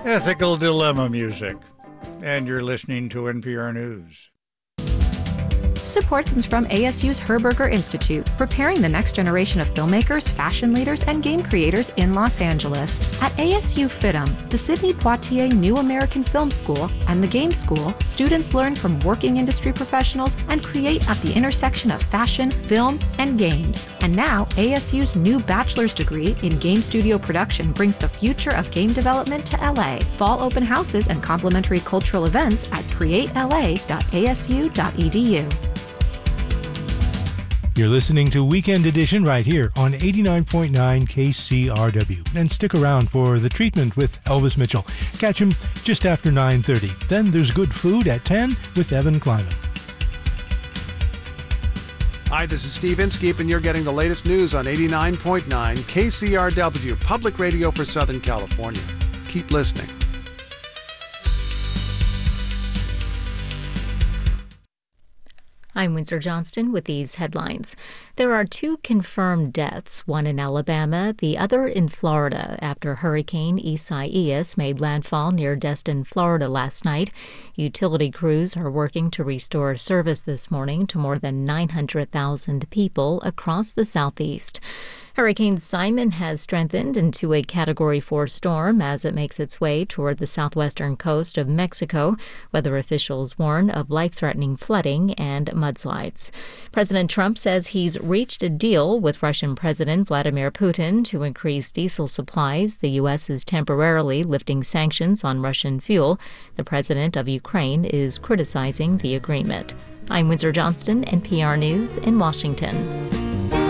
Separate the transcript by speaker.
Speaker 1: Ethical Dilemma music. And you're listening to NPR News.
Speaker 2: Support comes from ASU's Herberger Institute, preparing the next generation of filmmakers, fashion leaders, and game creators in Los Angeles. At ASU FITM, the Sidney Poitier New American Film School, and the Game School, students learn from working industry professionals and create at the intersection of fashion, film, and games. And now, ASU's new bachelor's degree in game studio production brings the future of game development to LA. Fall open houses and complimentary cultural events at createla.asu.edu.
Speaker 3: You're listening to Weekend Edition right here on 89.9 KCRW. And stick around for The Treatment with Elvis Mitchell. Catch him just after 9:30. Then there's Good Food at 10 with Evan Kleiman.
Speaker 4: Hi, this is Steve Inskeep, and you're getting the latest news on 89.9 KCRW, Public Radio for Southern California. Keep listening.
Speaker 5: I'm Windsor Johnston with these headlines. There are 2 confirmed deaths, one in Alabama, the other in Florida, after Hurricane Isaias made landfall near Destin, Florida last night. Utility crews are working to restore service this morning to more than 900,000 people across the southeast. Hurricane Simon has strengthened into a Category 4 storm as it makes its way toward the southwestern coast of Mexico. Weather officials warn of life-threatening flooding and mudslides. President Trump says he's reached a deal with Russian President Vladimir Putin to increase diesel supplies. The U.S. is temporarily lifting sanctions on Russian fuel. The president of Ukraine is criticizing the agreement. I'm Windsor Johnston, NPR News in Washington.